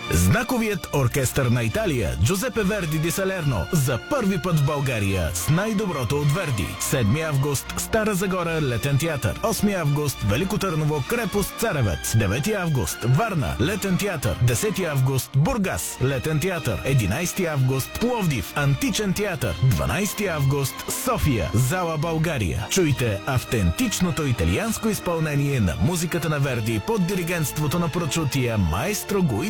Знаковият оркестър на Италия Джузепе Верди ди Салерно за първи път в България с най-доброто от Верди. 7 август Стара Загора Летен театър. 8 август Велико Търново Крепост Царевец. 9 август Варна Летен театър. 10 август Бургас Летен театър. 11 август Пловдив Античен театър. 12 август София Зала България. Чуйте автентичното италианско изпълнение на музиката на Верди под диригентството на прочутия маестро Гуидо